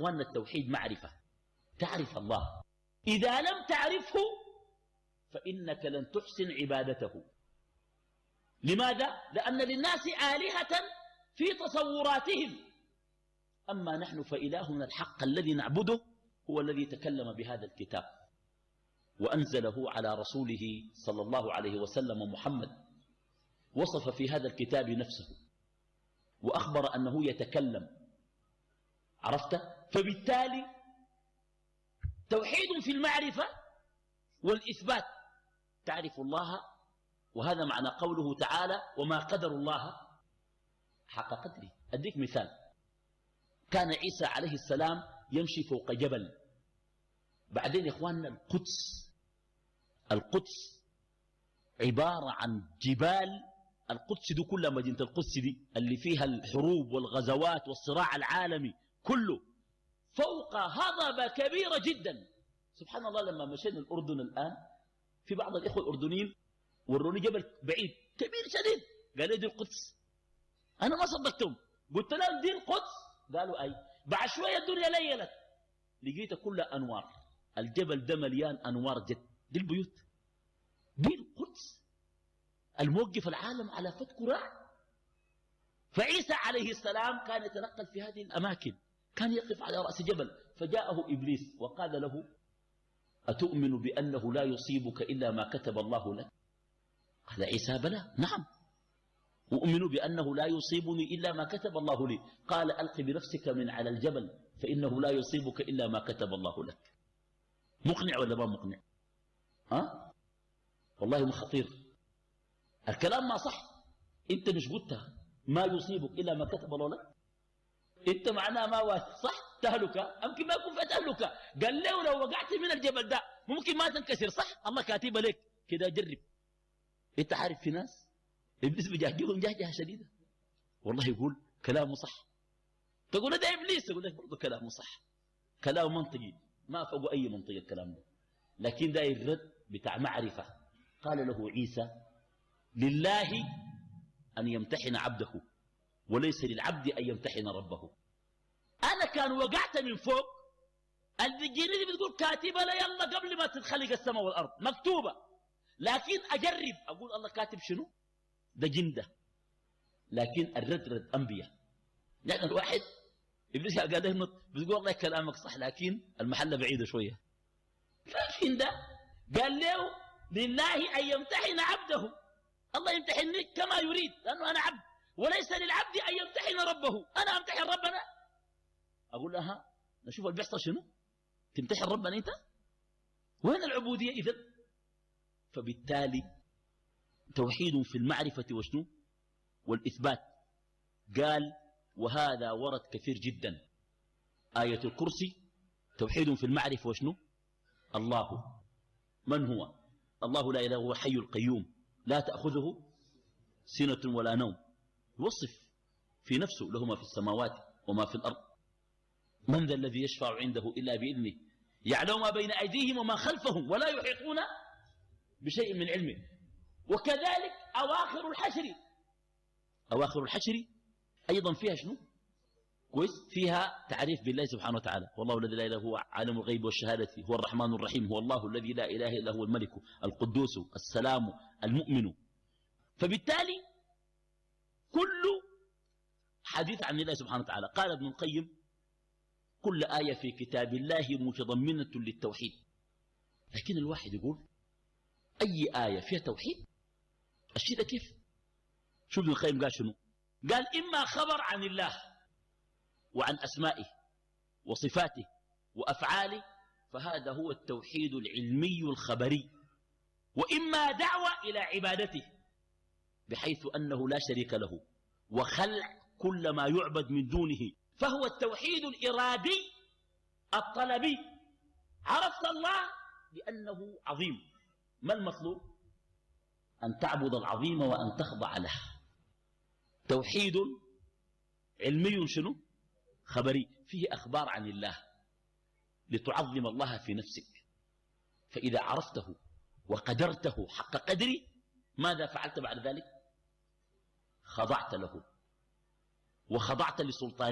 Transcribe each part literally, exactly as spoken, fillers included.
إخواننا التوحيد معرفة، تعرف الله. إذا لم تعرفه فإنك لن تحسن عبادته. لماذا؟ لأن للناس آلهة في تصوراتهم، أما نحن فإلهنا الحق الذي نعبده هو الذي تكلم بهذا الكتاب وأنزله على رسوله صلى الله عليه وسلم محمد، وصف في هذا الكتاب نفسه وأخبر أنه يتكلم. عرفت؟ فبالتالي توحيد في المعرفة والإثبات، تعرف الله، وهذا معنى قوله تعالى وما قدر الله حق قدره. أديك مثال، كان عيسى عليه السلام يمشي فوق جبل، بعدين يا إخواننا القدس القدس عبارة عن جبال. القدس دي كلها، مدينة القدس دي اللي فيها الحروب والغزوات والصراع العالمي كله، فوق هضبة كبيرة جدا. سبحان الله، لما مشينا الأردن الآن في بعض الإخوة الأردنيين وروني جبل بعيد كبير شديد، قال لي دي القدس. أنا ما صدقتهم، قلت لهم دي القدس، قالوا أي. بعد شوية الدنيا ليلت، لقيتها كلها أنوار، الجبل ده مليان أنوار جد. دي البيوت، دي القدس الموقف العالم على فت كراع. فعيسى عليه السلام كان يتنقل في هذه الأماكن، كان يقف على رأس جبل، فجاءه إبليس وقال له أتؤمن بأنه لا يصيبك إلا ما كتب الله لك؟ قال عيسى بلى، نعم أؤمن بأنه لا يصيبني إلا ما كتب الله لي. قال ألق بنفسك من على الجبل فإنه لا يصيبك إلا ما كتب الله لك. مقنع ولا ما مقنع؟ ها؟ والله ما خطير الكلام، ما صح. انت مش قلتها ما يصيبك إلا ما كتب الله لك؟ انت معناه ما واثق، صح؟ تهلكة، يمكن ما يكون في تهلكة. قال له لو وقعت من الجبل ده ممكن ما تنكسر، صح؟ الله كاتبه لك كده، جرب. انت عارف في ناس ابليس بيجهجهم جهجه شديده، والله يقول كلامه صح، تقول ده ابليس، يقول لك برضه كلامه صح، كلام منطقي ما فوق اي منطق الكلام ده، لكن ده الرد بتاع معرفه. قال له عيسى لله ان يمتحن عبده وليس للعبد ان يمتحن ربه. انا كان وقعت من فوق، الجنيه بتقول كاتبه لا، يلا قبل ما تتخلق السماء والارض مكتوبه، لكن اجرب اقول الله كاتب شنو ده جنده. لكن الرد رد انبياء. يعني الواحد ابليس قال له نط، بتقول والله كلامك صح لكن المحله بعيده شويه، لكن ده قال له لله ان يمتحن عبده، الله يمتحنني كما يريد لانه انا عبد، وليس للعبد ان يمتحن ربه. انا امتحن ربنا؟ اقول لها نشوف اللي بيحصل شنو، تمتحن ربنا انت؟ وين العبوديه اذا؟ فبالتالي توحيد في المعرفه وشنو والاثبات. قال وهذا ورد كثير جدا. آية الكرسي توحيد في المعرفة وشنو؟ الله من هو؟ الله لا إله هو حي القيوم لا تأخذه سنة ولا نوم، يوصف في نفسه له ما في السماوات وما في الأرض. من ذا الذي يشفع عنده إلا بإذنه يعلم ما بين أيديهم وما خلفهم ولا يحيطون بشيء من علمه. وكذلك أواخر الحشر، أواخر الحشر أيضا فيها شنو؟ كويس، فيها تعريف بالله سبحانه وتعالى، والله الذي لا إله هو عالم الغيب والشهادة هو الرحمن الرحيم هو الله الذي لا إله إلا هو الملك القدوس السلام المؤمن. فبالتالي كل حديث عن الله سبحانه وتعالى. قال ابن القيم كل آية في كتاب الله متضمنة للتوحيد، لكن الواحد يقول أي آية فيها توحيد؟ الشيء ده كيف؟ شوف ابن القيم قال شنو؟ قال إما خبر عن الله وعن أسمائه وصفاته وأفعاله فهذا هو التوحيد العلمي الخبري، وإما دعوة إلى عبادته بحيث أنه لا شريك له وخلع كل ما يعبد من دونه، فهو التوحيد الإرادي الطلبي. عرفت الله بأنه عظيم، ما المطلوب؟ أن تعبد العظيم وأن تخضع له. توحيد علمي شنو؟ خبري، فيه أخبار عن الله لتعظم الله في نفسك، فإذا عرفته وقدرته حق قدري ماذا فعلت بعد ذلك؟ خضعت له وخضعت لسلطانه،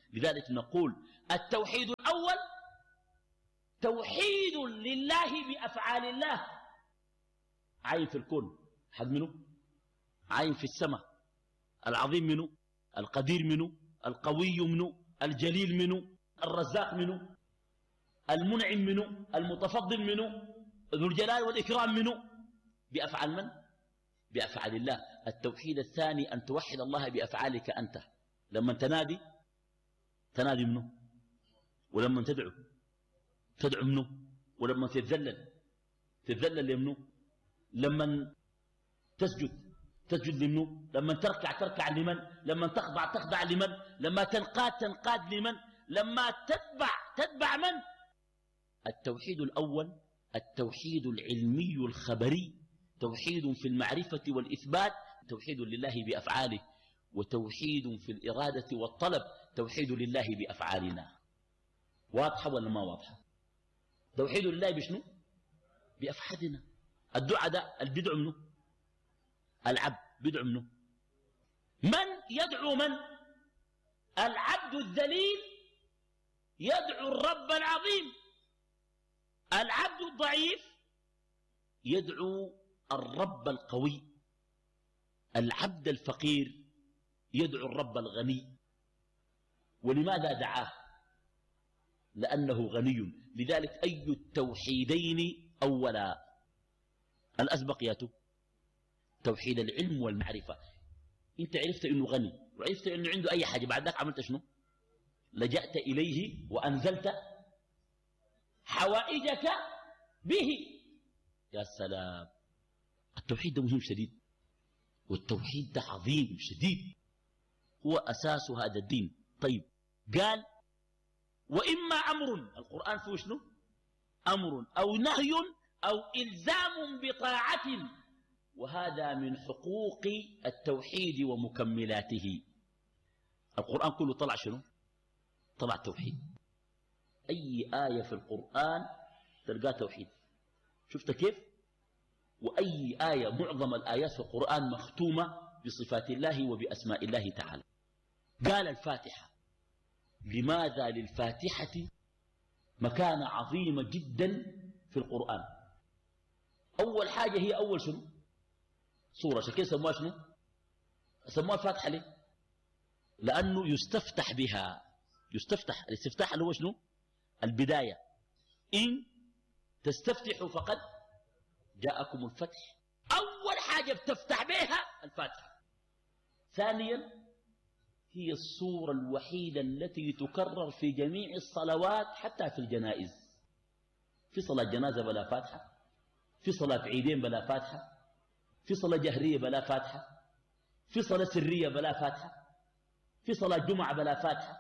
لذلك نقول التوحيد الأول توحيد لله بأفعال الله. عين في الكون حق منه؟ عين في السماء العظيم منه؟ القدير منه؟ القوي منه؟ الجليل منه؟ الرزاق منه؟ المنعم منه؟ المتفضل منه؟ ذو الجلال والإكرام منه؟ بأفعال من؟ بأفعال الله. التوحيد الثاني أن توحد الله بأفعالك أنت. لما تنادي تنادي منه، ولما تدعو تدعو منه، ولما تتذلل تتذلل لمنه، لما تسجد تسجد لمنه، لما تركع تركع لمن، لما تخضع تخضع لمن، لما تنقاد تنقاد لمن، لما تتبع تتبع من؟ التوحيد الأول التوحيد العلمي الخبري، توحيد في المعرفة والإثبات، توحيد لله بأفعاله، وتوحيد في الإرادة والطلب، توحيد لله بأفعالنا. واضحة ولا ما واضحة؟ توحيد لله بشنو؟ بأفعالنا. الدعاء ده البدع منه؟ العبد بدع منه؟ من يدعو من؟ العبد الذليل يدعو الرب العظيم، العبد الضعيف يدعو الرب القوي، العبد الفقير يدعو الرب الغني. ولماذا دعاه؟ لأنه غني. لذلك أي التوحيدين أولا؟ الأسبق ياتو توحيد العلم والمعرفة. انت عرفت انه غني وعرفت انه عنده اي حاجة، بعد ذلك عملت شنو؟ لجأت اليه وانزلت حوائجك به. يا سلام، التوحيد ده مهم شديد، والتوحيد ده عظيم شديد، هو اساس هذا الدين. طيب قال واما امر، القرآن فيه شنو؟ امر او نهي او الزام بطاعة، وهذا من حقوق التوحيد ومكملاته. القرآن كله طلع شنو؟ طلع توحيد. أي آية في القرآن تلقى توحيد. شفت كيف؟ وأي آية، معظم الآيات في القرآن مختومة بصفات الله وبأسماء الله تعالى. قال الفاتحة. لماذا للفاتحة مكانة عظيمة جدا في القرآن؟ أول حاجة هي أول شنو؟ صورة. شكل سموها شنو؟ سموها الفاتحة ليه؟ لأنه يستفتح بها. يستفتح، الاستفتاح اللي هو شنو؟ البداية. إن تستفتحوا فقد جاءكم الفتح. أول حاجة بتفتح بها الفاتحة. ثانيا هي الصورة الوحيدة التي تكرر في جميع الصلوات حتى في الجنائز. في صلاة جنازة بلا فاتحة، في صلاة عيدين بلا فاتحة، في صلاة جهرية بلا فاتحة، في صلاة سرية بلا فاتحة، في صلاة جمعة بلا فاتحة.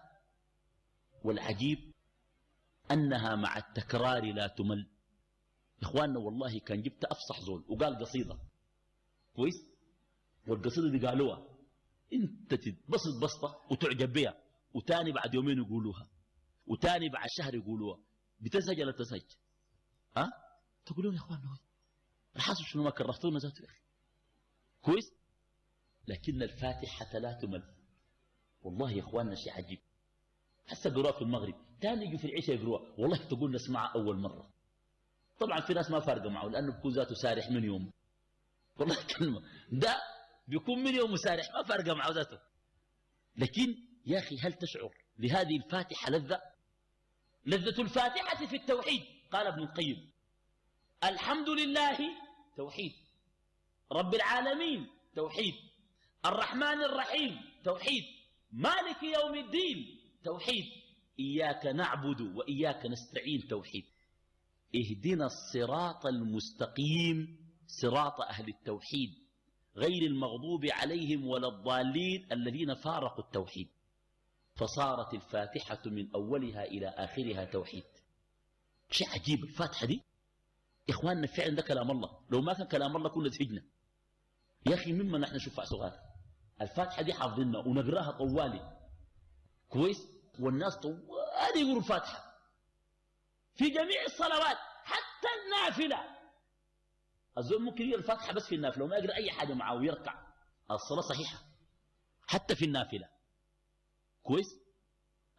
والعجيب أنها مع التكرار لا تمل. إخواننا والله كان جبت أفصح زول وقال قصيدة كويس، والقصيدة دي قالوها انت تتبسط بسطة وتعجب بها، وتاني بعد يومين يقولوها، وتاني بعد شهر يقولوها. بتسهج ولا تسهج؟ ها؟ تقولون يا إخواننا الحاصل شنو؟ ما كرهتونا ذاته يا أخي كويس. لكن الفاتحة لا تمل. والله يا إخواننا شيء عجيب. حتى قروها في المغرب، تاني يجوا في العشاء يقروها، والله تقول نسمعها أول مرة. طبعا في ناس ما فارقة معه لأنه بيكون ذاته سارح من يوم، والله كلمة ده بيكون من يوم سارح ما فارقة معه ذاته. لكن يا أخي هل تشعر لهذه الفاتحة لذة؟ لذة الفاتحة في التوحيد. قال ابن القيم الحمد لله توحيد، رب العالمين توحيد، الرحمن الرحيم توحيد، مالك يوم الدين توحيد، إياك نعبد وإياك نستعين توحيد. اهدنا الصراط المستقيم صراط أهل التوحيد غير المغضوب عليهم ولا الضالين الذين فارقوا التوحيد. فصارت الفاتحة من أولها إلى آخرها توحيد. شيء عجيب الفاتحة دي إخواننا، فعلا ده كلام الله. لو ما كان كلام الله كنا زهجنا يا أخي. مما نحن نشوف صغار الفاتحة دي حافظنا ونقراها طوالي كويس، والناس طوالي يقولوا الفاتحة في جميع الصلوات حتى النافلة. الزول ممكن يقرأ الفاتحة بس في النافلة وما يقرأ أي حاجة معه ويركع، الصلاة صحيحة حتى في النافلة كويس.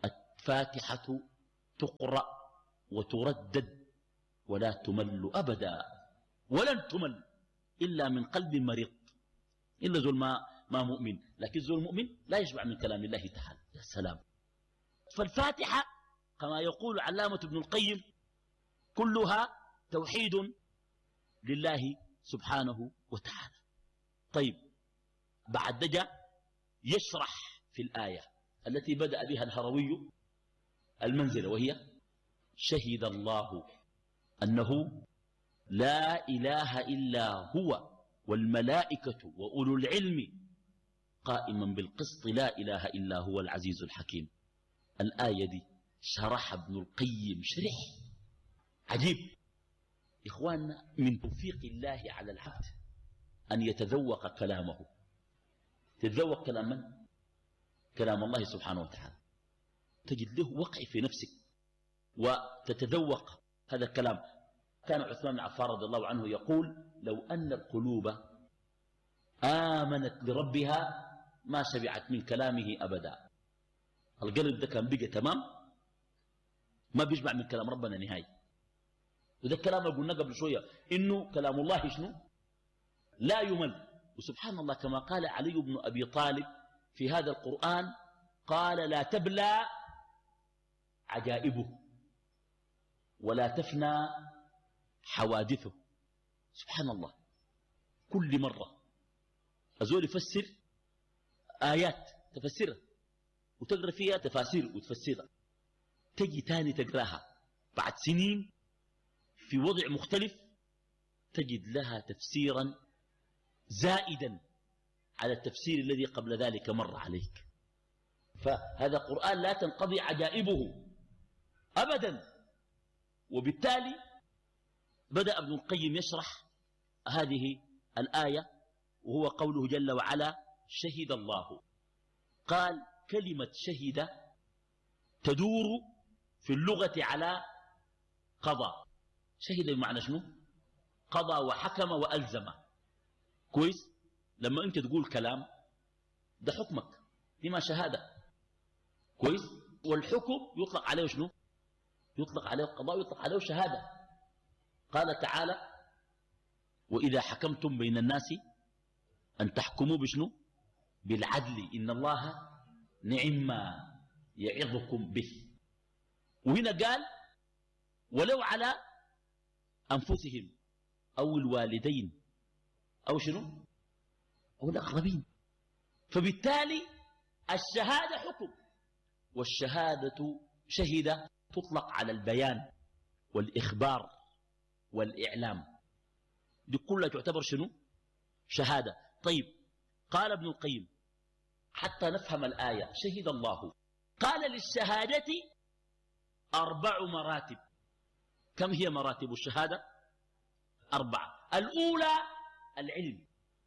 الفاتحة تقرأ وتردد ولا تمل أبدا، ولن تمل إلا من قلب مريض، إلا زول ما, ما مؤمن، لكن زول مؤمن لا يشبع من كلام الله تعالى. يا سلام. فالفاتحة كما يقول علامة ابن القيم كلها توحيد لله سبحانه وتعالى. طيب بعد دجا يشرح في الآية التي بدأ بها الهروي المنزلة، وهي شهد الله أنه لا إله إلا هو والملائكة وأولو العلم قائما بالقسط لا إله إلا هو العزيز الحكيم. الآية دي شرح ابن القيم شرح عجيب. إخواننا، من توفيق الله على العبد أن يتذوق كلامه. تتذوق كلام من؟ كلام الله سبحانه وتعالى، تجد له وقع في نفسك وتتذوق هذا الكلام. كان عثمان بن عفان رضي الله عنه يقول: لو أن القلوب آمنت لربها ما شبعت من كلامه أبدا. القلب ده كان بقى تمام، ما بيشبع من كلام ربنا نهاية. وده الكلام اللي قلنا قبل شوية، إنه كلام الله شنو؟ لا يمل. وسبحان الله كما قال علي بن أبي طالب في هذا القرآن، قال: لا تبلى عجائبه ولا تفنى حوادثه. سبحان الله. كل مرة أزول يفسر آيات تفسرها وتقرأ فيها تفاسير وتفسرها، تجي تاني تقراها بعد سنين في وضع مختلف تجد لها تفسيرا زائدا على التفسير الذي قبل ذلك مر عليك. فهذا قرآن لا تنقضي عجائبه أبدا. وبالتالي بدأ ابن القيم يشرح هذه الآية، وهو قوله جل وعلا: شهد الله. قال: كلمة شهد تدور في اللغة على قضى. شهد بمعنى شنو؟ قضى وحكم وألزم. كويس؟ لما أنت تقول كلام ده حكمك، دي ما شهادة. كويس؟ والحكم يطلق عليه شنو؟ يطلق عليه القضاء ويطلق عليه شهادة. قال تعالى: وإذا حكمتم بين الناس أن تحكموا بشنو؟ بالعدل إن الله نعم ما يعظكم به. وهنا قال: ولو على أنفسهم أو الوالدين أو شنو؟ أو الأقربين. فبالتالي الشهادة حكم، والشهادة شهد تطلق على البيان والإخبار والإعلام، دي كلها تعتبر شنو؟ شهادة. طيب قال ابن القيم حتى نفهم الآية: شهد الله. قال: للشهادة أربع مراتب. كم هي مراتب الشهادة؟ أربعة. الأولى العلم.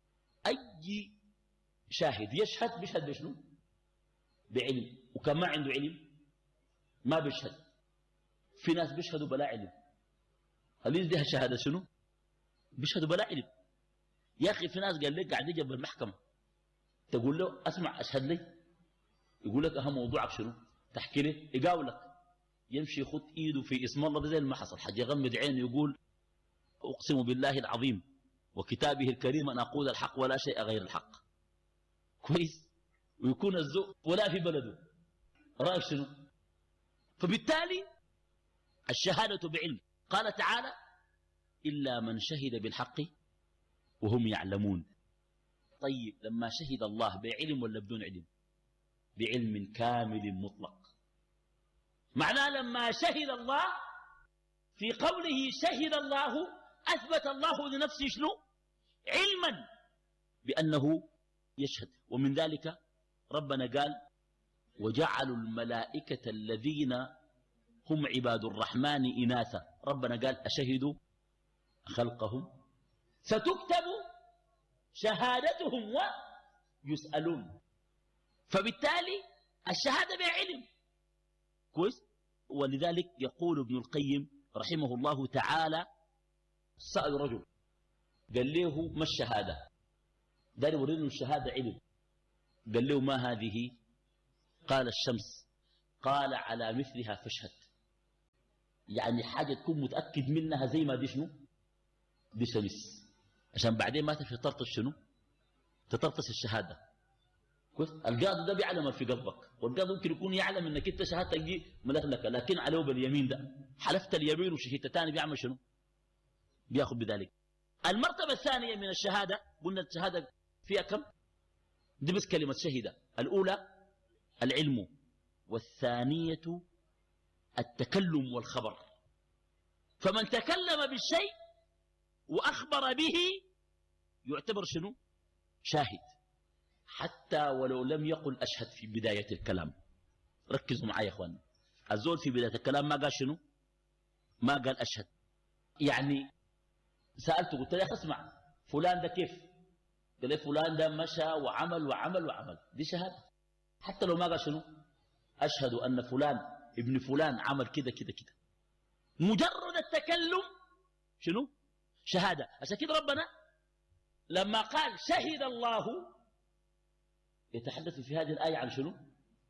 أي شاهد يشهد بيشهد بشنو؟ بعلم. وكم ما عنده علم ما بيشهد. في ناس بيشهدوا بلا علم، هل يديها شهادة شنو؟ بيشهدوا بلا علم. يا أخي في ناس قال لك قاعد يجي بالمحكمة تقول له: أسمع أشهد لي، يقول لك: أهم موضوعك شنو؟ تحكي لي، يقاولك، يمشي يخط إيده في اسم الله زي ما حصل حاجة، يغمد عينه يقول: أقسم بالله العظيم وكتابه الكريم أن أقول الحق ولا شيء غير الحق. كويس؟ ويكون الزوء ولا في بلده. رأيك شنو؟ فبالتالي الشهادة بعلم. قال تعالى: إلا من شهد بالحق وهم يعلمون. طيب لما شهد الله بعلم ولا بدون علم؟ بعلم كامل مطلق. معناه لما شهد الله في قوله شهد الله أثبت الله لنفسه شنو؟ علما بأنه يشهد. ومن ذلك ربنا قال: وجعلوا الملائكة الذين هم عباد الرحمن إناثا. ربنا قال: أشهدوا خلقهم؟ ستكتب شهادتهم ويسألون. فبالتالي الشهادة بعلم. كويس؟ ولذلك يقول ابن القيم رحمه الله تعالى: سأل رجل قال له: ما الشهادة؟ دار يورينا الشهادة علم. قال له: ما هذه؟ قال: الشمس. قال على مثلها فاشهد. يعني حاجة تكون متأكد منها زي ما دي شنو دي شمس، عشان بعدين ما تفي تطرطش شنو تطرطش الشهادة. كويس. القاضي ده بيعلم في قلبك، والقاضي ممكن يكون يعلم انك انت شهادتك دي ملكلكه، لكن عليه باليمين ده حلفت اليمين وشهدت تاني بيعمل شنو بياخذ بذلك. المرتبة الثانية من الشهادة قلنا الشهادة فيها كم؟ دي بس كلمة شهيدة. الأولى العلم، والثانية التكلم والخبر. فمن تكلم بالشيء وأخبر به يعتبر شنو شاهد، حتى ولو لم يقل أشهد في بداية الكلام. ركزوا معي يا أخوان، الزول في بداية الكلام ما قال شنو ما قال أشهد. يعني سألته قلت له اسمع فلان ده كيف؟ قال لي فلان ده مشى وعمل وعمل وعمل، دي شهادة حتى لو ما قال شنو أشهد أن فلان ابن فلان عمل كده كده كده. مجرد التكلم شنو شهادة. عشان كده ربنا لما قال شهد الله يتحدث في هذه الآية عن شنو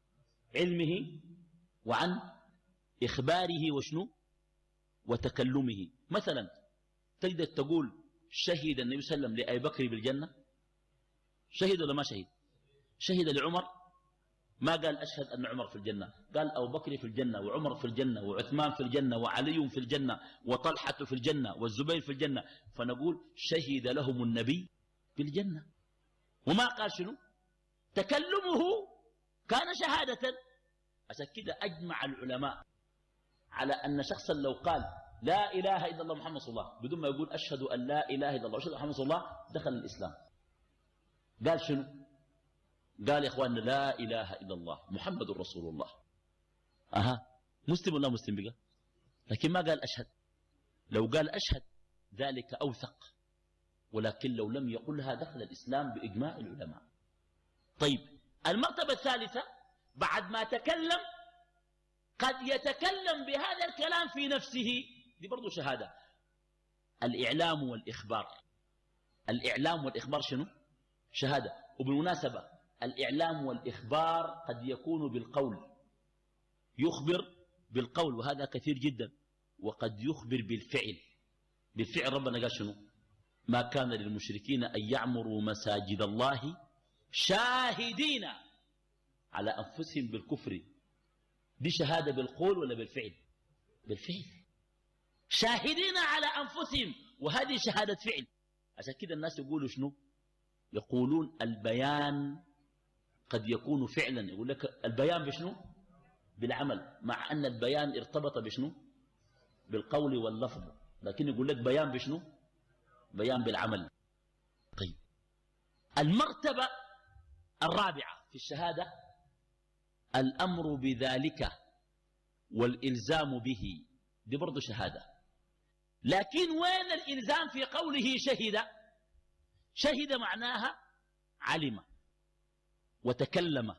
علمه وعن إخباره وشنو وتكلمه. مثلا تقدر تقول شهد النبي صلى الله عليه وسلم لأبي بكر بالجنة، شهد ولا ما شهد؟ شهد لعمر ما قال أشهد أن عمر في الجنة، قال أبو بكر في الجنة وعمر في الجنة وعثمان في الجنة وعلي في الجنة وطلحة في الجنة والزبير في الجنة. فنقول شهد لهم النبي بالجنة، وما قال شنو تكلمه كان شهادة. عشان كده أجمع العلماء على أن شخصا لو قال لا إله إلا الله محمد صلى الله بدون ما يقول أشهد أن لا إله إلا الله وأشهد أن محمد صلى الله دخل الإسلام. قال شنو قال يا إخواننا لا إله إلا الله محمد رسول الله. أها مسلم ولا مسلم بقى؟ لكن ما قال أشهد. لو قال أشهد ذلك أوثق، ولكن لو لم يقلها دخل الإسلام بإجماع العلماء. طيب المرتبة الثالثة بعد ما تكلم قد يتكلم بهذا الكلام في نفسه، دي برضو شهادة. الإعلام والإخبار. الإعلام والإخبار شنو شهادة. وبالمناسبة الإعلام والإخبار قد يكون بالقول، يخبر بالقول وهذا كثير جدا، وقد يخبر بالفعل. بالفعل ربنا قال شنو ما كان للمشركين أن يعمروا مساجد الله شاهدين على أنفسهم بالكفر. دي شهادة بالقول ولا بالفعل؟ بالفعل. شاهدين على أنفسهم، وهذه شهادة فعل. عشان كده الناس يقولوا شنو يقولون البيان قد يكون فعلا. يقول لك البيان بشنو بالعمل، مع أن البيان ارتبط بشنو بالقول واللفظ، لكن يقول لك بيان بشنو بيان بالعمل. طيب المرتبة الرابعة في الشهادة الأمر بذلك والإلزام به. دي برضو شهادة، لكن وين الإلزام في قوله شهد؟ شهد معناها علم وتكلم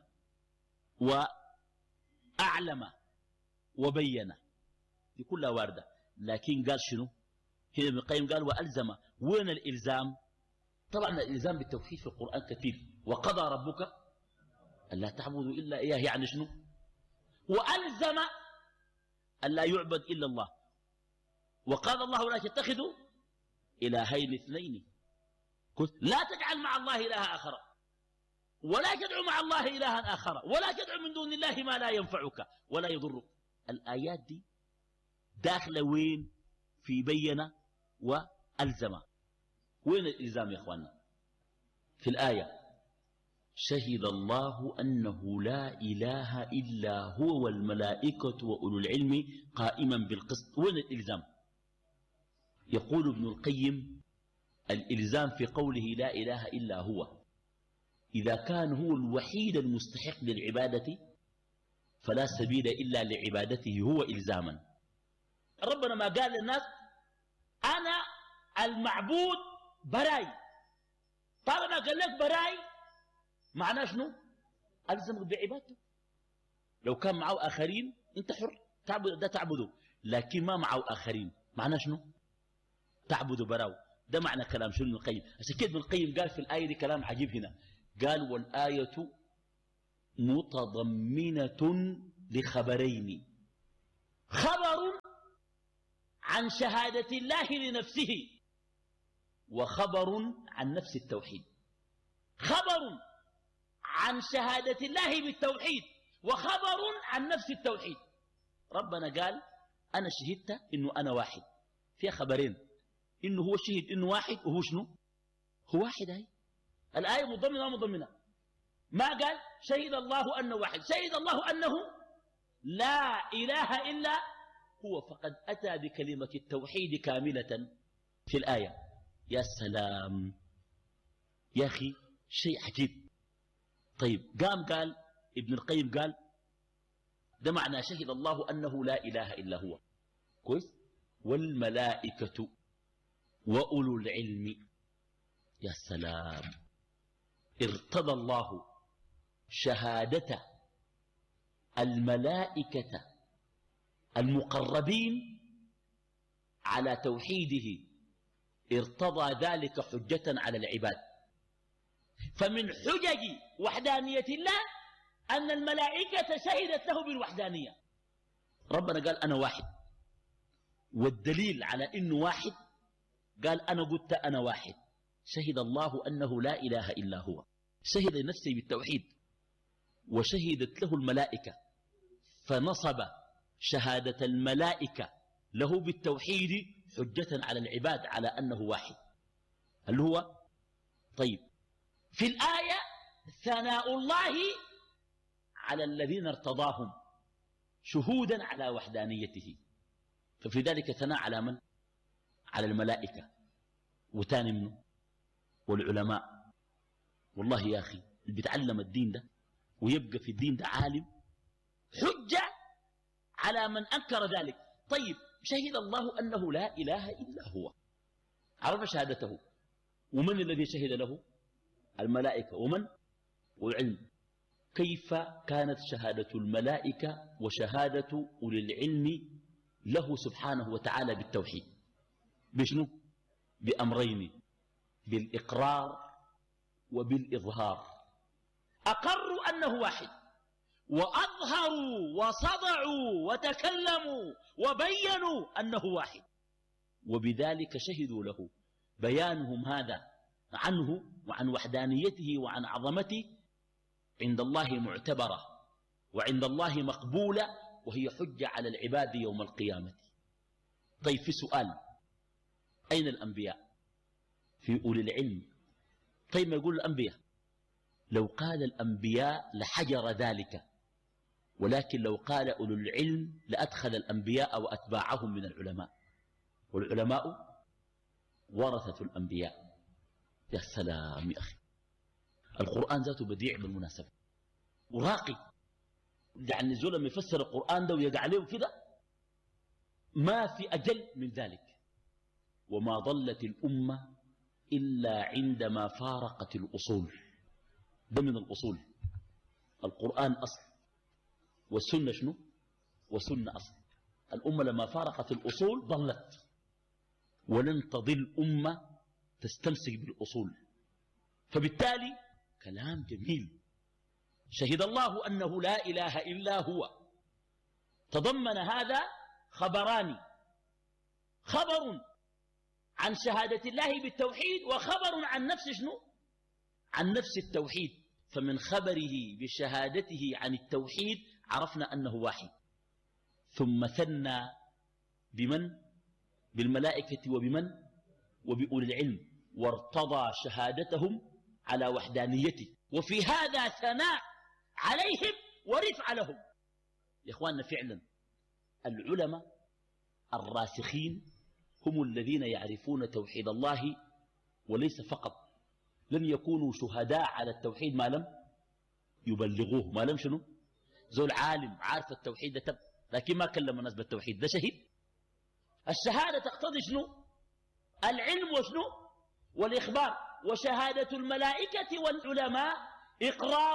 وأعلم وبين، دي كلها واردة. لكن قال شنو هنا ابن القيم قال وألزم. وين الإلزام؟ طبعا الإلزام بالتوحيد في القرآن كثير. وقضى ربك ألا تعبدوا إلا إياه، يعني شنو وألزم ألا يعبد إلا الله. وقال الله لا تتخذوا إلهين اثنين، لا تجعل مع الله إله آخر ولا تدعو مع الله إلها آخر ولا تدعو من دون الله ما لا ينفعك ولا يضرك. الآيات دي داخلة وين؟ في بين وألزم. وين الإلزام يا إخواننا؟ في الآية شهد الله أنه لا إله إلا هو والملائكة وأولو العلم قائما بالقسط. وين الإلزام؟ يقول ابن القيم الإلزام في قوله لا إله إلا هو إذا كان هو الوحيد المستحق للعبادة فلا سبيل إلا لعبادته هو إلزاما. ربنا ما قال للناس أنا المعبود براي، طالما قال لك براي معناه شنو ألزمك بعبادته. لو كان معه آخرين أنت حر تعبد ده تعبده، لكن ما معه آخرين معناه شنو تعبد براو. ده معنى كلام شنو ابن القيم. عشان كده ابن القيم قال في الآية دي كلام عجيب هنا، قال والآية متضمنة لخبرين: خبر عن شهادة الله لنفسه، وخبر عن نفس التوحيد. خبر عن شهادة الله بالتوحيد، وخبر عن نفس التوحيد. ربنا قال أنا شهدت إنه أنا واحد، فيها خبرين: إنه هو شهد إنه واحد، وهو شنو؟ هو واحد. هاي الآية مضمنة ومضمنة. ما قال شهد الله أنه واحد، شهد الله أنه لا إله إلا هو، فقد أتى بكلمة التوحيد كاملة في الآية. يا سلام يا أخي، شيء عجيب. طيب قام قال ابن القيم قال ده معنى شهد الله أنه لا إله إلا هو، كويس؟ والملائكة وأولو العلم. يا سلام، ارتضى الله شهادة الملائكة المقربين على توحيده، ارتضى ذلك حجة على العباد. فمن حجج وحدانية الله أن الملائكة شهدت له بالوحدانية. ربنا قال أنا واحد، والدليل على إنه واحد قال أنا قلت أنا واحد، شهد الله أنه لا إله إلا هو، شهد نفسه بالتوحيد، وشهدت له الملائكة، فنصب شهادة الملائكة له بالتوحيد حجة على العباد على أنه واحد. هل هو طيب؟ في الآية ثناء الله على الذين ارتضاهم شهودا على وحدانيته، ففي ذلك ثناء على من؟ على الملائكة، وتاني منه والعلماء. والله يا أخي اللي بيتعلم الدين ده ويبقى في الدين ده عالم حجة على من أنكر ذلك. طيب شهد الله أنه لا إله إلا هو، عرف شهادته، ومن الذي شهد له؟ الملائكة، ومن؟ والعلم. كيف كانت شهادة الملائكة وشهادة أولي العلم له سبحانه وتعالى بالتوحيد؟ بشنو؟ بأمرين: بالإقرار وبالإظهار. أقروا أنه واحد، وأظهروا وصدعوا وتكلموا وبينوا أنه واحد، وبذلك شهدوا له. بيانهم هذا عنه وعن وحدانيته وعن عظمته عند الله معتبرة، وعند الله مقبولة، وهي حجة على العباد يوم القيامة. طيب في سؤال: أين الأنبياء في أولي العلم؟ طيب ما يقول الأنبياء؟ لو قال الأنبياء لحجر ذلك، ولكن لو قال أولو العلم لأدخل الأنبياء وأتباعهم من العلماء، والعلماء ورثة الأنبياء. يا سلام يا أخي، القرآن ذاته بديع بالمناسبة وراقي. يعني زول لما يفسر القرآن ده ويقع عليه كده ما في أجل من ذلك. وما ضلت الأمة إلا عندما فارقت الأصول. ده من الأصول. القرآن أصل، والسنة شنو؟ والسنة أصل. الأمة لما فارقت الأصول ضلت، ولن تضل أمة تستمسك بالأصول. فبالتالي كلام جميل. شهد الله أنه لا إله إلا هو، تضمن هذا خبران: خبر عن شهادة الله بالتوحيد، وخبر عن نفس شنو؟ عن نفس التوحيد. فمن خبره بشهادته عن التوحيد عرفنا أنه واحد، ثم ثنى بمن؟ بالملائكة، وبمن؟ وبأولي العلم، وارتضى شهادتهم على وحدانيته، وفي هذا ثناء عليهم ورفع لهم. يا إخواننا فعلا العلماء الراسخين هم الذين يعرفون توحيد الله، وليس فقط لن يكونوا شهداء على التوحيد ما لم يبلغوه. ما لم شنو؟ زول عالم عارف التوحيد ده، لكن ما كلم الناس بالتوحيد، ده شهيد. الشهادة تقتضي شنو؟ العلم وشنو؟ والإخبار. وشهادة الملائكة والعلماء إقرار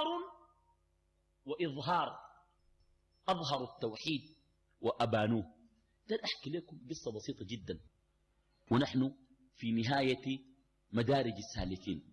وإظهار، أظهروا التوحيد وأبانوه. ده أحكي لكم قصة بسيطة جدا، ونحن في نهاية مدارج السالكين.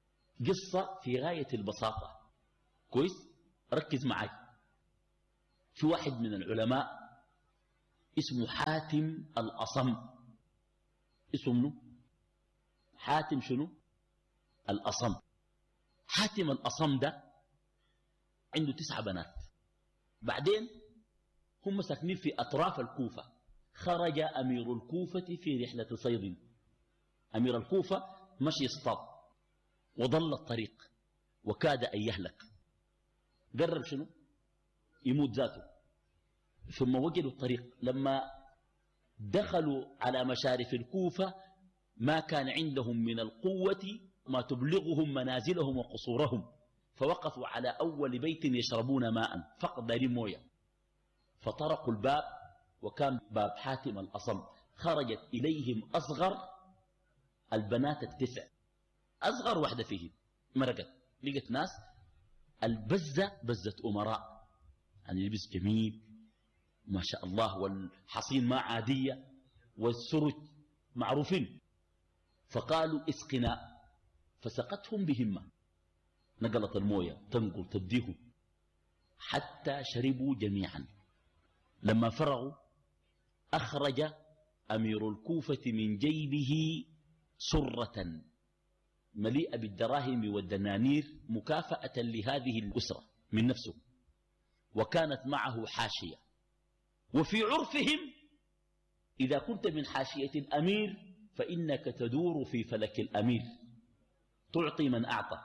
قصة في غاية البساطة، كويس؟ ركز معي. في واحد من العلماء اسمه حاتم الأصم. اسمه حاتم شنو؟ الأصم. حاتم الأصم ده عنده تسعة بنات. بعدين هم ساكنين في أطراف الكوفة. خرج أمير الكوفة في رحلة صيد. أمير الكوفة مشي يصطاد وضل الطريق وكاد أن يهلك. قرر شنو؟ يموت ذاته. ثم وجدوا الطريق. لما دخلوا على مشارف الكوفة ما كان عندهم من القوة ما تبلغهم منازلهم وقصورهم، فوقفوا على أول بيت يشربون ماء، فقط دارين مويه. فطرقوا الباب وكان باب حاتم الأصم. خرجت إليهم أصغر البنات التسع، أصغر واحدة فيهم مرقت، لقت ناس البزة بزة أمراء، يعني لبس جميل ما شاء الله، والحصين ما عادية، والسرج معروفين. فقالوا اسقنا، فسقتهم بهمة، نقلت المويه تنقل تديهم حتى شربوا جميعا. لما فرغوا أخرج أمير الكوفة من جيبه سرة مليئة بالدراهم والدنانير مكافأة لهذه الأسرة من نفسه، وكانت معه حاشية. وفي عرفهم إذا كنت من حاشية الأمير فإنك تدور في فلك الأمير، تعطي من أعطى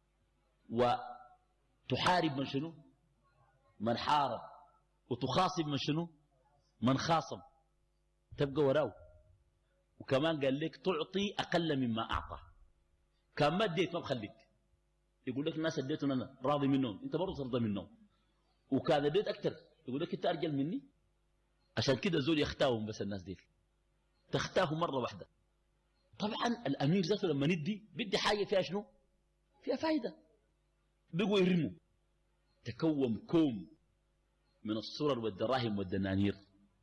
وتحارب من شنو؟ من حارب، وتخاصم من شنو؟ من خاصم، تبقى وراه. وكمان قال لك تعطي أقل مما أعطى. كان ما اديت ما بخليك، يقول لك الناس اديتهم أنا راضي منهم، أنت برضه ترضى منهم. وكان اديت أكثر يقول لك أنت أرجل مني. عشان كده زول يختاهم، بس الناس دي تختاه مرة واحدة. طبعا الأمير ذاته لما ندي بدي حاجة فيها شنو؟ فيها فايدة. بقوا يرموا، تكون كوم من السرر والدراهم والدنانير.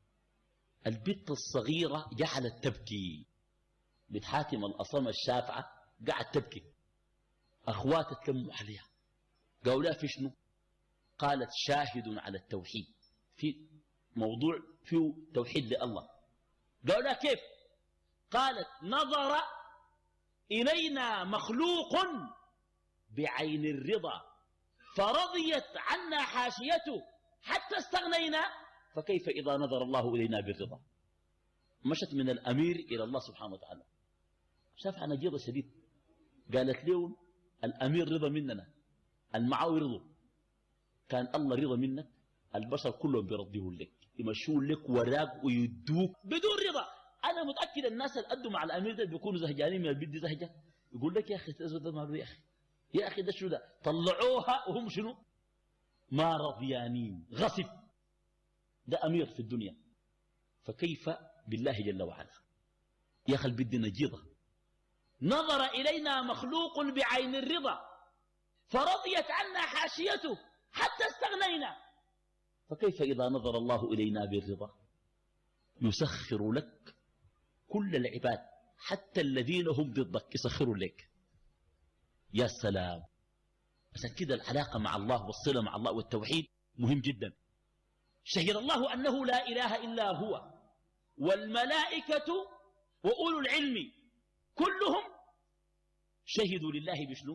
البت الصغيرة جعلت تبكي، بنت حاتم الأصم الشافعة قاعد تبكي. أخواتها تلموا عليها قالوا لها في شنو؟ قالت شاهد على التوحيد، في موضوع فيه توحيد لله. قالوا لها كيف؟ قالت نظر إلينا مخلوق بعين الرضا فرضيت عنا حاشيته حتى استغنينا، فكيف إذا نظر الله إلينا بالرضا؟ مشت من الأمير إلى الله سبحانه وتعالى، شافها نجيضة شديد. قالت لهم الأمير رضا مننا، المعاوي رضوا، كان الله رضا منك البشر كلهم بيرضيه لك، يمشون لك وراك ويدوك بدون رضا. أنا متأكد الناس اللي أدوا مع الأمير ده بيكونوا زهجانين من البيت دي زهجة، يقول لك يا أخي تزود ده ماله يا أخي، يا أخي ده شنو ده؟ طلعوها وهم شنو؟ ما رضيانين، غصب. ده أمير في الدنيا، فكيف بالله جل وعلا؟ يا أخي البيت دي نجيضة. نظر إلينا مخلوق بعين الرضا فرضيت عنا حاشيته حتى استغنينا، فكيف إذا نظر الله إلينا بالرضا؟ يسخر لك كل العباد حتى الذين هم ضدك يسخروا لك. يا سلام. عشان كده العلاقة مع الله والصلة مع الله والتوحيد مهم جدا. شهد الله أنه لا إله إلا هو والملائكة وأولو العلم كلهم شهدوا لله بشنو؟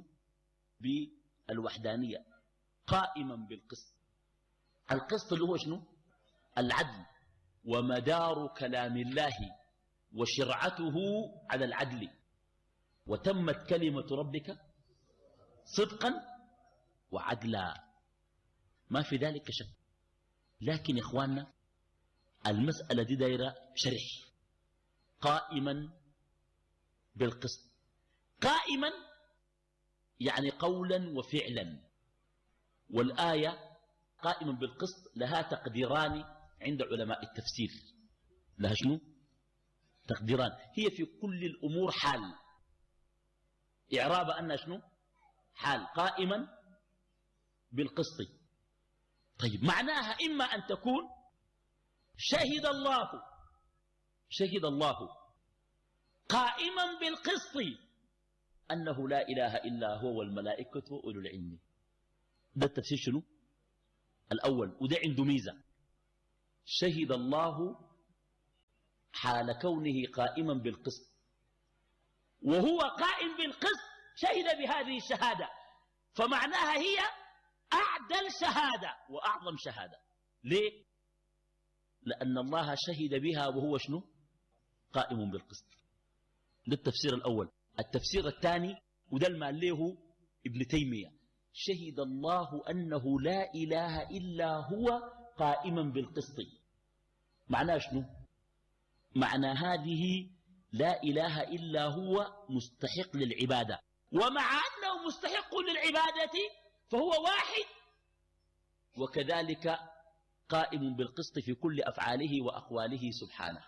بالوحدانية، قائما بالقسط. القسط اللي هو شنو؟ العدل، ومدار كلام الله وشرعته على العدل. وتمت كلمة ربك صدقا وعدلا، ما في ذلك شك. لكن يا إخواننا المسألة دي دايرة شرح. قائما بالقسط، قائما يعني قولا وفعلا. والآية قائما بالقسط لها تقديران عند علماء التفسير. لها شنو؟ تقديران. هي في كل الأمور حال، إعراب أنها شنو؟ حال، قائما بالقسط. طيب معناها إما أن تكون شهد الله شهد الله قائما بالقسط أنه لا إله إلا هو والملائكة وأولو العلم. ده التفسير شنو؟ الأول، وده عنده ميزة. شهد الله حال كونه قائما بالقسط، وهو قائم بالقسط شهد بهذه الشهادة، فمعناها هي أعدل شهادة وأعظم شهادة. ليه؟ لأن الله شهد بها وهو شنو؟ قائم بالقسط. ده التفسير الأول. التفسير الثاني، وده المال له ابن تيمية، شهد الله أنه لا إله إلا هو قائما بالقسط. معناه شنو؟ معنى هذه لا إله إلا هو مستحق للعبادة، ومع أنه مستحق للعبادة فهو واحد، وكذلك قائم بالقسط في كل أفعاله وأقواله سبحانه.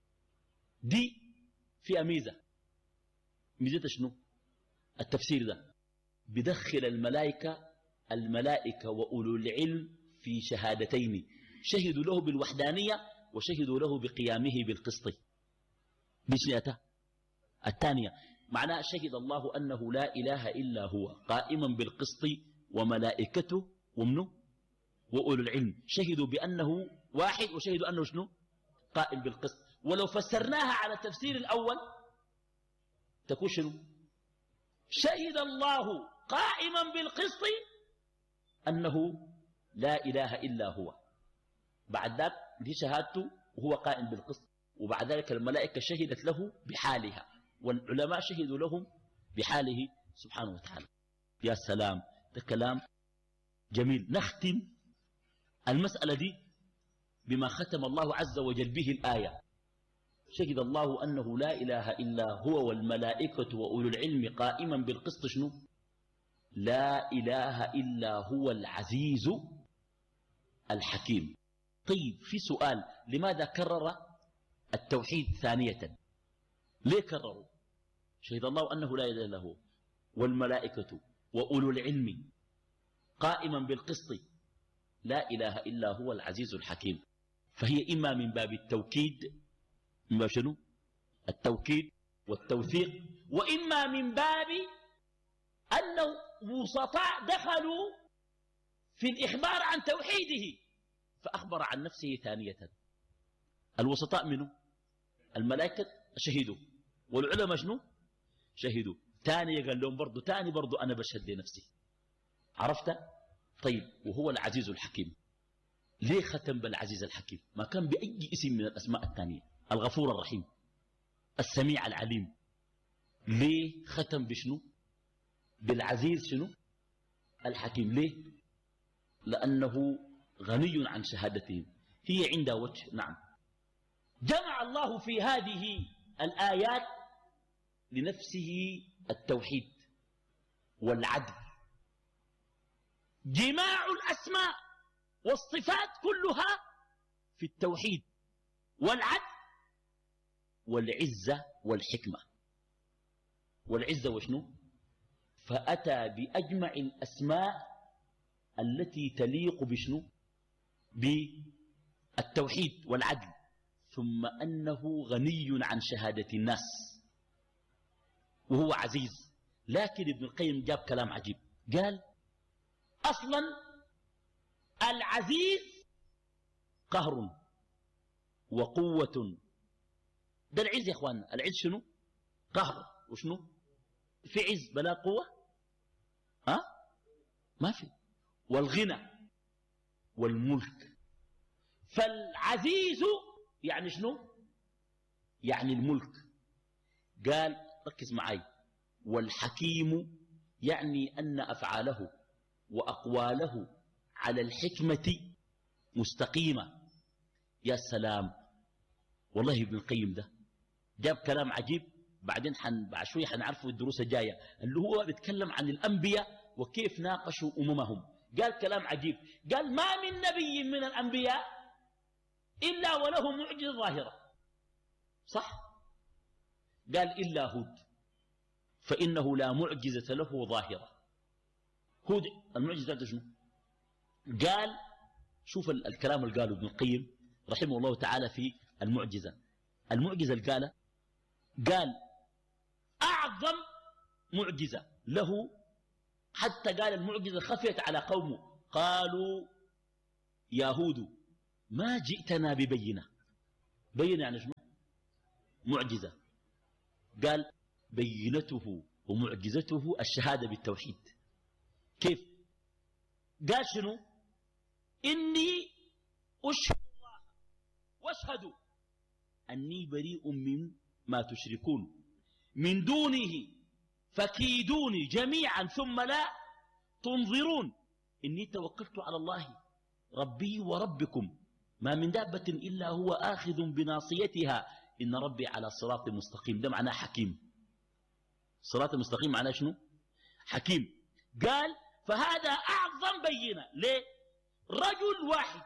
دي فيها ميزة. ميزة شنو؟ التفسير ده بدخل الملائكة الملائكة وأولو العلم في شهادتين، شهدوا له بالوحدانية وشهدوا له بقيامه بالقسط. بشنيته الثانية، معناه شهد الله أنه لا إله إلا هو قائما بالقسط، وملائكته ومنه وأولو العلم شهدوا بأنه واحد، وشهدوا أنه شنو؟ قائم بالقسط. ولو فسرناها على التفسير الأول تكون شنو؟ شهد الله قائما بالقسط أنه لا إله إلا هو، بعد ذلك دي شهادته وهو قائم بالقسط، وبعد ذلك الملائكة شهدت له بحالها، والعلماء شهدوا لهم بحاله سبحانه وتعالى. يا سلام، ده كلام جميل. نختم المسألة دي بما ختم الله عز وجل به الآية: شهد الله أنه لا إله إلا هو والملائكة وأولو العلم قائما بالقسط. شنو؟ لا إله إلا هو العزيز الحكيم. طيب، في سؤال: لماذا كرر التوحيد ثانية؟ ليه كرروا شهد الله أنه لا إله إلا هو والملائكة وأولو العلم قائما بالقسط لا إله إلا هو العزيز الحكيم؟ فهي إما من باب التوكيد، من باب شنو؟ التوكيد والتوثيق، وإما من باب أنه وسطاء دخلوا في الإخبار عن توحيده فأخبر عن نفسه ثانية. الوسطاء منه الملائكة شهدوا، والعلماء شنو؟ شهدوا. ثاني قال لهم برضو ثاني برضو أنا بشهد لنفسي. عرفت؟ طيب، وهو العزيز الحكيم. ليه ختم بالعزيز الحكيم؟ ما كان بأي اسم من الأسماء الثانية؟ الغفور الرحيم، السميع العليم. ليه ختم بشنو؟ بالعزيز شنو؟ الحكيم. ليه؟ لأنه غني عن شهادتهم. هي عندها وجه. نعم، جمع الله في هذه الآيات لنفسه التوحيد والعدل. جماع الأسماء والصفات كلها في التوحيد والعدل والعزة والحكمة. والعزة وشنو؟ فأتى بأجمع الأسماء التي تليق بشنو؟ بالتوحيد والعدل، ثم أنه غني عن شهادة الناس وهو عزيز. لكن ابن القيم جاب كلام عجيب، قال أصلا العزيز قهر وقوة. ده العز يا اخواننا. العز شنو؟ قهر. وشنو؟ في عز بلا قوة؟ ها؟ ما في. والغنى والملك. فالعزيز يعني شنو؟ يعني الملك. قال ركز معي: والحكيم يعني أن أفعاله وأقواله على الحكمة مستقيمة. يا سلام، والله ابن القيم ده جاب كلام عجيب. بعدين حن بعد شوية حنعرفه الدروس الجاية، اللي هو بيتكلم عن الأنبياء وكيف ناقشوا أممهم. قال كلام عجيب، قال ما من نبي من الأنبياء إلا وله معجزة ظاهرة. صح؟ قال إلا هود، فإنه لا معجزة له ظاهرة. هود المعجزة ذاته شنو؟ قال شوف الكلام اللي قاله ابن القيم رحمه الله تعالى في المعجزة. المعجزة اللي قاله، قال أعظم معجزة له، حتى قال المعجزة خفيت على قومه، قالوا يا هود ما جئتنا ببينة. بينة يعني شنو؟ معجزة. قال بينته ومعجزته الشهادة بالتوحيد. كيف؟ قال شنو؟ إني أشهد الله واشهدوا أني بريء مما تشركون من دونه فكيدوني جميعا ثم لا تنظرون إني توكلت على الله ربي وربكم ما من دابة إلا هو آخذ بناصيتها إن ربي على صراط مستقيم. ده معناه حكيم. صراط المستقيم معناه شنو؟ حكيم. قال فهذا أعظم بينة. ليه؟ رجل واحد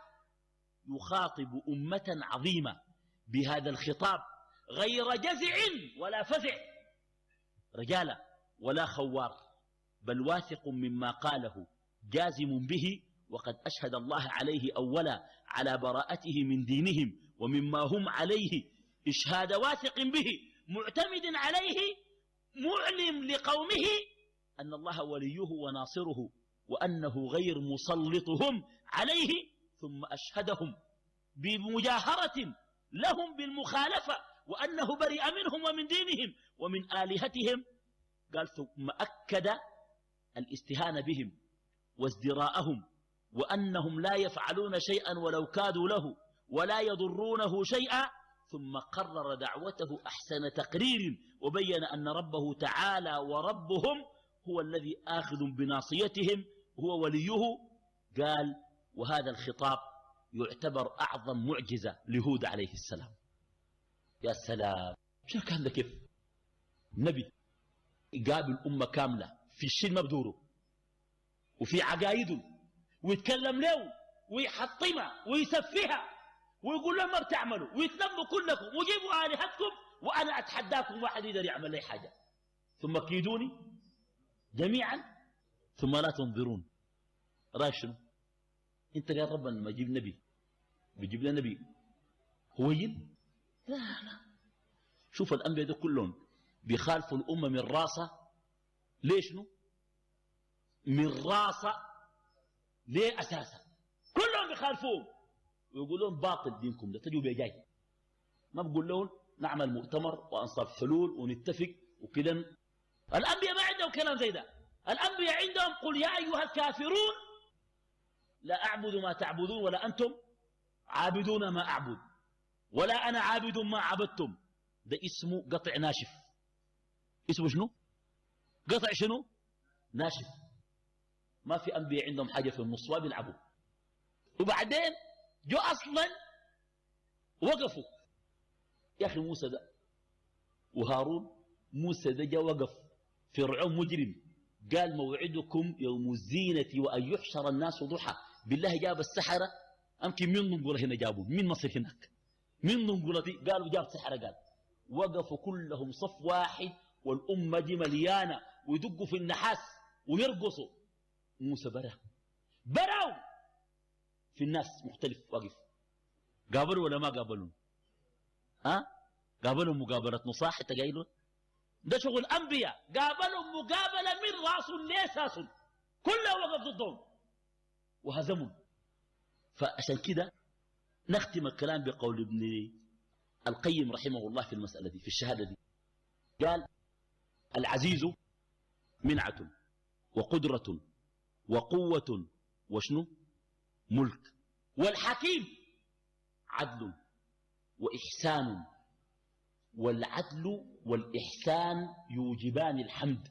يخاطب أمة عظيمة بهذا الخطاب غير جزع ولا فزع، رجالة ولا خوار، بل واثق مما قاله جازم به، وقد أشهد الله عليه أولا على براءته من دينهم ومما هم عليه إشهاد واثق به معتمد عليه، معلم لقومه أن الله وليه وناصره وأنه غير مسلطهم عليه، ثم أشهدهم بمجاهرة لهم بالمخالفة وأنه بريء منهم ومن دينهم ومن آلهتهم. قال ثم أكد الاستهانة بهم وازدراءهم وأنهم لا يفعلون شيئا ولو كادوا له ولا يضرونه شيئا، ثم قرر دعوته أحسن تقرير وبين أن ربه تعالى وربهم هو الذي آخذ بناصيتهم هو وليه. قال وهذا الخطاب يعتبر أعظم معجزة لهود عليه السلام. يا سلام، شو كان ده؟ كيف نبي يقابل أمة كاملة في الشيء مبدوره وفي عقايده ويتكلم له ويحطمها ويسفيها ويقول لهم ما بتعملوا ويتلموا كلكم وجيبوا آلهتكم وأنا أتحداكم واحد يقدر يعمل لي حاجة، ثم كيدوني جميعا ثم لا تنظرون. رأيك شنو؟ انت قال ربنا لما يجيب نبي بيجيب لنا نبي هوين؟ لا لا. شوف الأنبياء ده كلهم بيخالفوا الأمة من راسة. ليش شنو؟ من راسة. ليه أساسا؟ كلهم بيخالفوهم ويقولون باطل دينكم ده، تجوا بيجاي ما بقول لهم نعمل مؤتمر وأنصاب حلول ونتفق وكذا. الأنبياء ما عندهم كلام زي ده. الأنبياء عندهم قل يا أيها الكافرون لا أعبد ما تعبدون ولا أنتم عابدون ما أعبد ولا أنا عابد ما عبدتم. ده اسمه قطع ناشف. اسمه شنو؟ قطع شنو؟ ناشف. ما في أنبياء عندهم حاجة في النص وبيلعبوا. وبعدين جو أصلا وقفوا. يا أخي موسى ده وهارون، موسى ده جا وقف فرعون مجرم قال موعدكم يوم الزينة وأن يحشر الناس ضحى. بالله جاب السحرة أمكن من ننقل هنا جابوا من مصر هناك من ننقل دي قالوا جاب سحرة. قال وقفوا كلهم صف واحد والأمة دي مليانة ويدقوا في النحاس ويرقصوا. موسى برا براو في الناس مختلف واقف. قابلوا ولا ما قابلوا؟ ها قابلوا مقابلة نصاح تقايلوا. ده شغل أنبياء. قابلوا مقابلة من راس ليساس كله وقف ضدهم وهزمهم. فعشان كده نختم الكلام بقول ابن القيم رحمه الله في المسألة دي في الشهادة دي. قال العزيز منعة وقدرة وقوة وشنو ملك، والحكيم عدل وإحسان. والعدل والإحسان يوجبان الحمد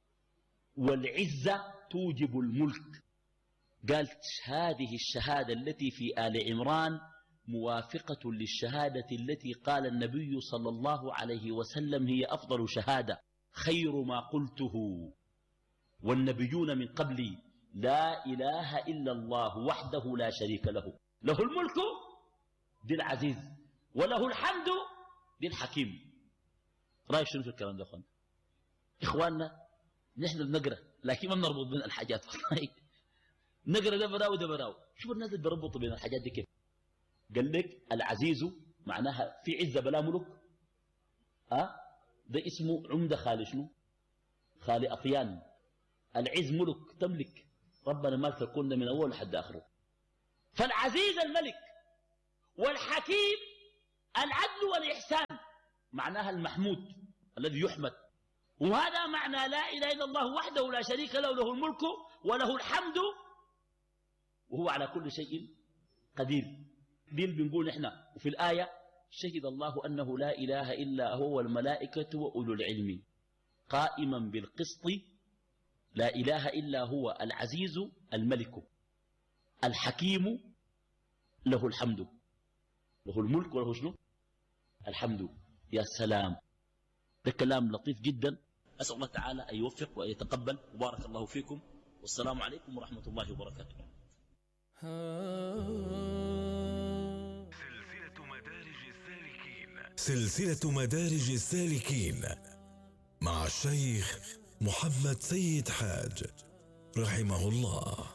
والعزة توجب الملك. قالت هذه الشهادة التي في آل عمران موافقة للشهادة التي قال النبي صلى الله عليه وسلم هي أفضل شهادة خير ما قلته والنبيون من قبلي لا إله إلا الله وحده لا شريك له له الملك دي العزيز وله الحمد دي الحكيم. رأيك شنو في الكلام ده أخوان؟ إخواننا نحن بنقرأ لكن ما بنربط بين الحاجات. نقرأ ده براو ده براو. شوف الناس اللي بيربطوا بين الحاجات دي كيف. قال لك العزيز معناها في عزة بلا ملك. أه؟ ده اسمه عمدة خالي شنو؟ خالي أطيان. العز ملك تملك. ربنا مالك كنا من أول لحد آخره. فالعزيز الملك والحكيم العدل والإحسان معناها المحمود الذي يحمد. وهذا معنى لا إله إلا الله وحده لا شريك له، له الملك وله الحمد وهو على كل شيء قدير. دين بنقول نحن وفي الآية شهد الله أنه لا إله إلا هو والملائكة وأولو العلم قائما بالقسط لا إله إلا هو العزيز الملك الحكيم له الحمد، له الملك وله شنو؟ الحمد. يا سلام، ده كلام لطيف جدا. أسأل الله تعالى أن يوفق وأن يتقبل، وبارك الله فيكم، والسلام عليكم ورحمة الله وبركاته. سلسلة مدارج السالكين سلسلة مدارج السالكين مع الشيخ محمد سيد حاج رحمه الله.